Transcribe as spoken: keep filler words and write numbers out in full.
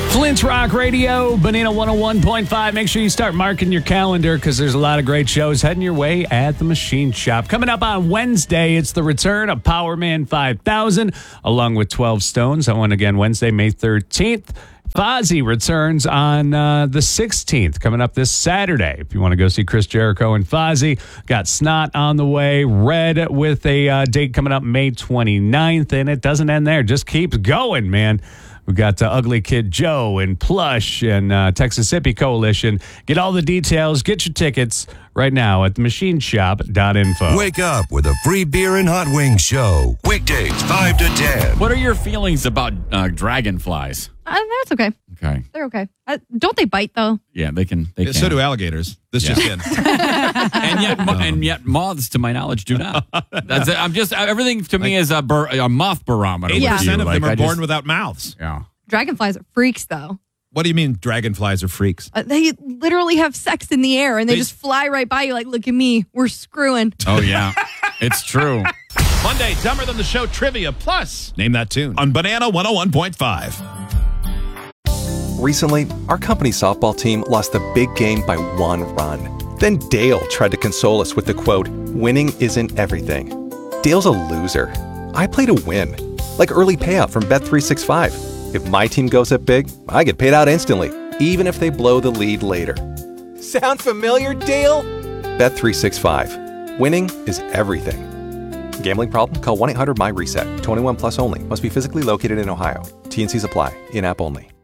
Flint Rock Radio, Banana one oh one point five. Make sure you start marking your calendar because there's a lot of great shows heading your way at the Machine Shop. Coming up on Wednesday, it's the return of Power Man five thousand along with twelve Stones. That one again Wednesday, May thirteenth. Fozzy returns on uh, the sixteenth, coming up this Saturday. If you want to go see Chris Jericho and Fozzy, got Snot on the way. Red with a uh, date coming up May twenty-ninth, and it doesn't end there. Just keeps going, man. We've got uh, Ugly Kid Joe and Plush and uh, Texas Hippie Coalition. Get all the details. Get your tickets right now at the machine shop dot info. Wake up with a free beer and hot wings show. Weekdays, five to ten. What are your feelings about uh, dragonflies? Uh, that's okay. Okay. They're okay. Uh, don't they bite, though? Yeah, they can. They Yeah, can. so do alligators. This Yeah. just in. and yet, mo- and yet, moths, to my knowledge, do not. That's it. I'm just everything to me is a, bar- a moth barometer. eighty Yeah. percent with of you. them Like, are I born just- without mouths. Yeah. Dragonflies are freaks, though. What do you mean dragonflies are freaks? Uh, they literally have sex in the air, and they, They- just fly right by you like, look at me. We're screwing. Oh yeah, it's true. Monday, Dumber Than the Show Trivia Plus. Name that tune on Banana one oh one point five. Recently, our company softball team lost the big game by one run. Then Dale tried to console us with the quote, "Winning isn't everything." Dale's a loser. I play to win. Like early payout from Bet three sixty-five. If my team goes up big, I get paid out instantly, even if they blow the lead later. Sound familiar, Dale? Bet three sixty-five. Winning is everything. Gambling problem? Call one eight hundred M Y RESET. twenty-one plus only. Must be physically located in Ohio. T N Cs apply. In-app only.